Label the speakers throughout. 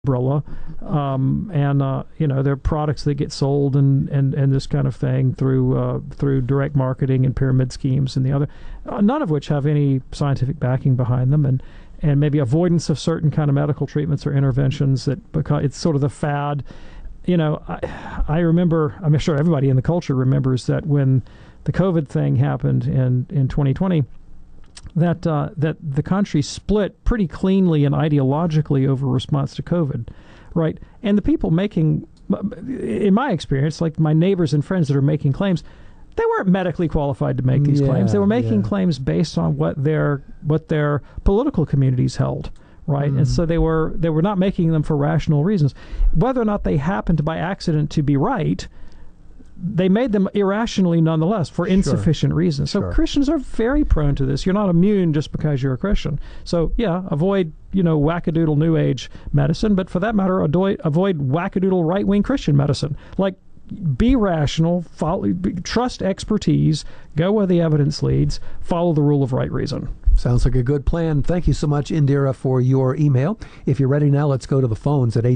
Speaker 1: umbrella, there are products that get sold and this kind of thing through direct marketing and pyramid schemes and the other, none of which have any scientific backing behind them, and maybe avoidance of certain kind of medical treatments or interventions that because it's sort of the fad. I remember, I'm sure everybody in the culture remembers that when the COVID thing happened in 2020. That the country split pretty cleanly and ideologically over response to COVID, right? And the people making, in my experience, like my neighbors and friends that are making claims, they weren't medically qualified to make these claims. They were making claims based on what their political communities held, right? And so they were not making them for rational reasons. Whether or not they happened to by accident to be right, they made them irrationally nonetheless for insufficient reasons. So Christians are very prone to this. You're not immune just because you're a Christian. So avoid wackadoodle New Age medicine, but for that matter, avoid wackadoodle right-wing Christian medicine. Like, be rational, trust expertise, go where the evidence leads, follow the rule of right reason.
Speaker 2: Sounds like a good plan. Thank you so much, Indira, for your email. If you're ready now, let's go to the phones at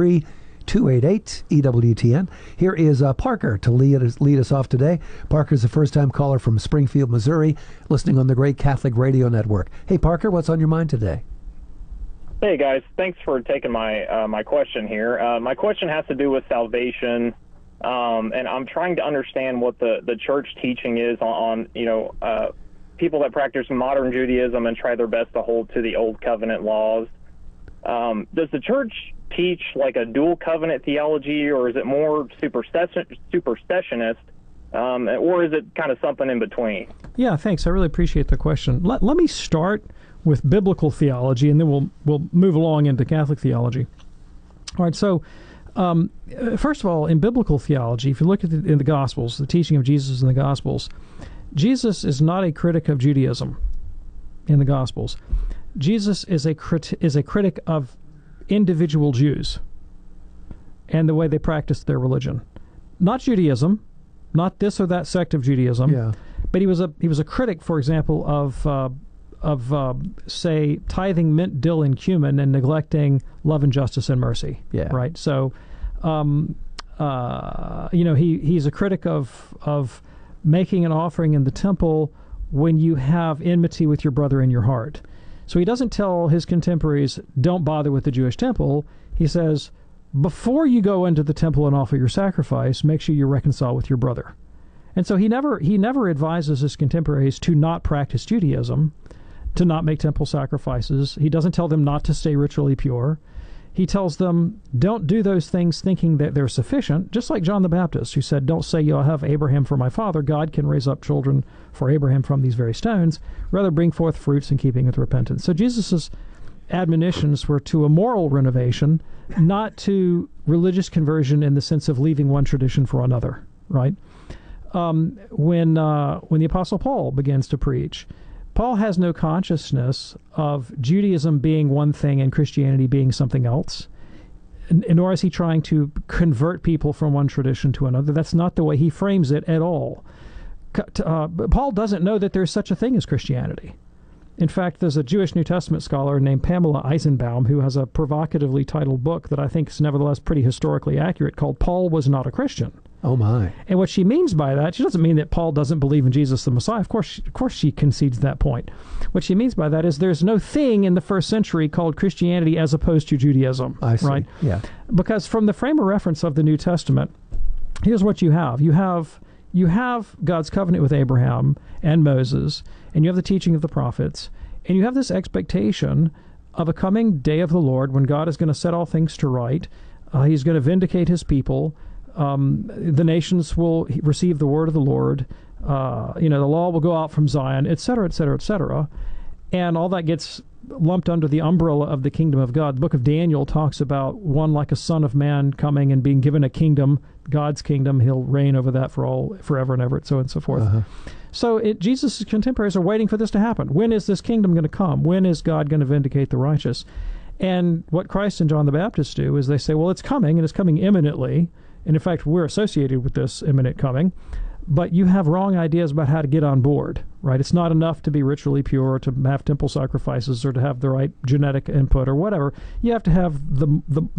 Speaker 2: 833-288-EWTN. Here is Parker to lead us off today. Parker's a first-time caller from Springfield, Missouri, listening on the Great Catholic Radio Network. Hey, Parker, what's on your mind today?
Speaker 3: Hey, guys. Thanks for taking my question here. My question has to do with salvation, and I'm trying to understand what the church teaching is on people that practice modern Judaism and try their best to hold to the Old Covenant laws. Does the church teach like a dual covenant theology, or is it more supersessionist, or is it kind of something in between?
Speaker 1: Yeah, thanks. I really appreciate the question. Let me start with biblical theology, and then we'll move along into Catholic theology. All right, so first of all, in biblical theology, if you look at in the Gospels, the teaching of Jesus in the Gospels, Jesus is not a critic of Judaism in the Gospels. Jesus is a critic of individual Jews and the way they practiced their religion. Not Judaism, not this or that sect of Judaism, but he was a critic, for example, of say tithing mint, dill, and cumin and neglecting love and justice and mercy. Right. So, he's a critic of making an offering in the temple when you have enmity with your brother in your heart. So he doesn't tell his contemporaries, don't bother with the Jewish temple. He says, before you go into the temple and offer your sacrifice, make sure you reconcile with your brother. And so he never advises his contemporaries to not practice Judaism, to not make temple sacrifices. He doesn't tell them not to stay ritually pure. He tells them, don't do those things thinking that they're sufficient, just like John the Baptist, who said, don't say you'll have Abraham for my father. God can raise up children for Abraham from these very stones. Rather, bring forth fruits in keeping with repentance. So Jesus' admonitions were to a moral renovation, not to religious conversion in the sense of leaving one tradition for another, right? When the Apostle Paul begins to preach, Paul has no consciousness of Judaism being one thing and Christianity being something else, nor is he trying to convert people from one tradition to another. That's not the way he frames it at all. Paul doesn't know that there's such a thing as Christianity. In fact, there's a Jewish New Testament scholar named Pamela Eisenbaum who has a provocatively titled book that I think is nevertheless pretty historically accurate called Paul Was Not a Christian.
Speaker 2: Oh, my.
Speaker 1: And what she means by that, she doesn't mean that Paul doesn't believe in Jesus the Messiah. Of course she concedes that point. What she means by that is there's no thing in the first century called Christianity as opposed to Judaism.
Speaker 2: I see.
Speaker 1: Right?
Speaker 2: Yeah.
Speaker 1: Because from the frame of reference of the New Testament, here's what you have. You have God's covenant with Abraham and Moses, and you have the teaching of the prophets, and you have this expectation of a coming day of the Lord when God is going to set all things to right. He's going to vindicate his people. The nations will receive the word of the Lord. The law will go out from Zion, et cetera, et cetera, et cetera. And all that gets lumped under the umbrella of the kingdom of God. The book of Daniel talks about one like a son of man coming and being given a kingdom, God's kingdom. He'll reign over that forever and ever, and so on and so forth. So Jesus' contemporaries are waiting for this to happen. When is this kingdom going to come? When is God going to vindicate the righteous? And what Christ and John the Baptist do is they say, well, it's coming, and it's coming imminently. And in fact, we're associated with this imminent coming. but you have wrong ideas about how to get on board, right? It's not enough to be ritually pure, or to have temple sacrifices, or to have the right genetic input, or whatever. You have to have the